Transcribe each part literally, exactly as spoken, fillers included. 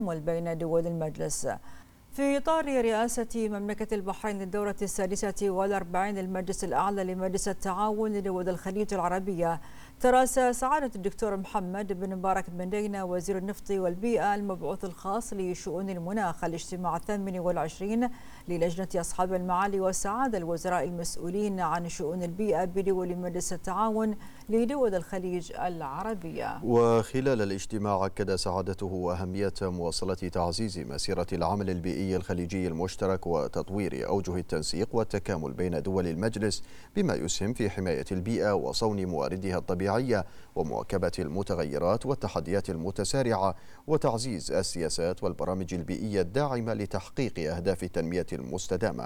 بين دول المجلس. في إطار رئاسة مملكة البحرين للدورة السادسة والأربعين للمجلس الأعلى لمجلس التعاون لدول الخليج العربية، تراس سعادة الدكتور محمد بن مبارك بن دينا وزير النفط والبيئة المبعوث الخاص لشؤون المناخ الاجتماع الثامن والعشرين للجنة أصحاب المعالي والسعادة الوزراء المسؤولين عن شؤون البيئة بدول مجلس التعاون لدول الخليج العربية. وخلال الاجتماع أكد سعادته أهمية مواصلة تعزيز مسيرة العمل البيئي الخليجي المشترك وتطوير أوجه التنسيق والتكامل بين دول المجلس بما يسهم في حماية البيئة وصون مواردها الطبيعية ومواكبة المتغيرات والتحديات المتسارعة وتعزيز السياسات والبرامج البيئية الداعمة لتحقيق أهداف التنمية المستدامة.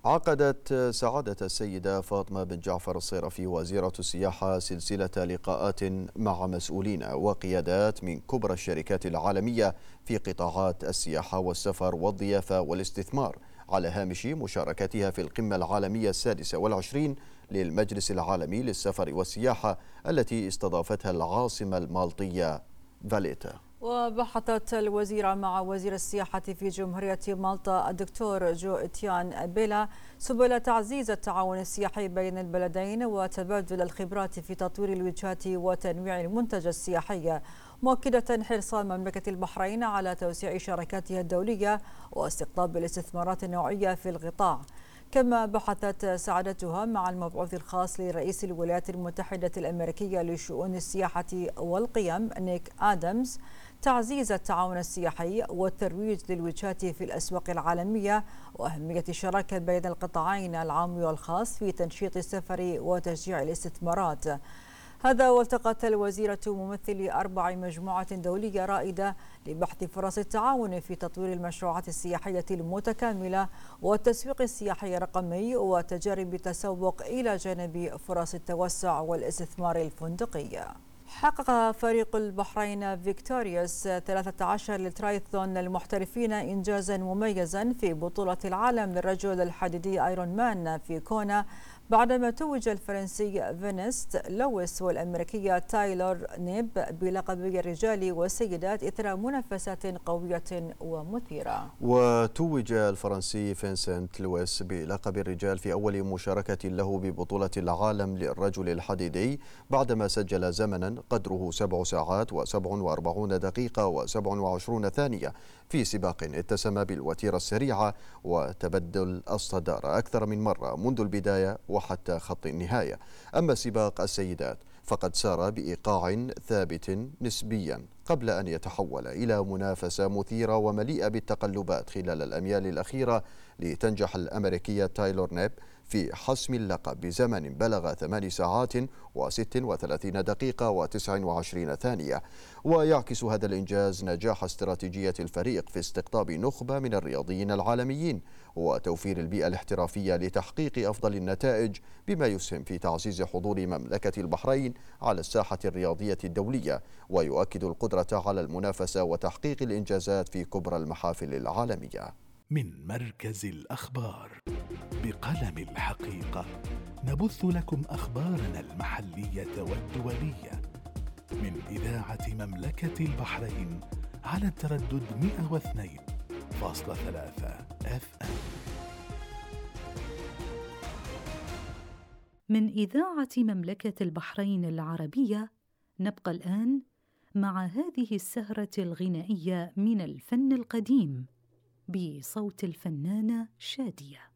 عقدت سعادة السيدة فاطمة بن جعفر الصيرفي وزيرة السياحة سلسلة لقاءات مع مسؤولين وقيادات من كبرى الشركات العالمية في قطاعات السياحة والسفر والضيافة والاستثمار على هامش مشاركتها في القمة العالمية السادسة والعشرين للمجلس العالمي للسفر والسياحة التي استضافتها العاصمة المالطية فاليتا. وبحثت الوزيرة مع وزير السياحة في جمهورية مالطا الدكتور جو إتيان بيلا سبل تعزيز التعاون السياحي بين البلدين وتبادل الخبرات في تطوير الوجهات وتنويع المنتج السياحي، مؤكدة حرص مملكة البحرين على توسيع شراكاتها الدولية واستقطاب الاستثمارات النوعية في القطاع. كما بحثت سعادتها مع المبعوث الخاص لرئيس الولايات المتحدة الأمريكية لشؤون السياحة والقيم نيك آدمز تعزيز التعاون السياحي والترويج للوجهات في الأسواق العالمية وأهمية الشراكة بين القطاعين العام والخاص في تنشيط السفر وتشجيع الاستثمارات. هذا والتقت الوزيرة ممثلي أربع مجموعات دولية رائدة لبحث فرص التعاون في تطوير المشروعات السياحية المتكاملة والتسويق السياحي الرقمي وتجارب التسوق إلى جانب فرص التوسع والاستثمار الفندقي. حقق فريق البحرين فيكتوريوس ثلاثة عشر للترايثلون المحترفين إنجازا مميزا في بطولة العالم للرجل الحديدي ايرون مان في كونا بعدما توج الفرنسي فينيست لويس والأمريكية تايلور نيب بلقبي الرجال والسيدات إثر منافسات قوية ومثيرة. وتوج الفرنسي فينسنت لويس بلقب الرجال في أول مشاركة له ببطولة العالم للرجل الحديدي بعدما سجل زمنا قدره سبع ساعات وسبع وأربعون دقيقة وسبع وعشرون ثانية في سباق اتسم بالوتيرة السريعة وتبدل الصدارة أكثر من مرة منذ البداية وحتى خط النهاية. أما سباق السيدات فقد سار بإيقاع ثابت نسبيا قبل أن يتحول إلى منافسة مثيرة ومليئة بالتقلبات خلال الأميال الأخيرة لتنجح الأمريكية تايلور نيب في حسم اللقب بزمن بلغ ثمان ساعات وست وثلاثين دقيقة وتسع وعشرين ثانية. ويعكس هذا الإنجاز نجاح استراتيجية الفريق في استقطاب نخبة من الرياضيين العالميين وتوفير البيئة الاحترافية لتحقيق أفضل النتائج بما يسهم في تعزيز حضور مملكة البحرين على الساحة الرياضية الدولية ويؤكد القدرة على المنافسة وتحقيق الإنجازات في كبرى المحافل العالمية. من مركز الأخبار بقلم الحقيقة نبث لكم أخبارنا المحلية والدولية من إذاعة مملكة البحرين على التردد مئة واثنين فاصلة ثلاثة اف ام. من إذاعة مملكة البحرين العربية نبقى الآن مع هذه السهرة الغنائية من الفن القديم بصوت الفنانة شادية.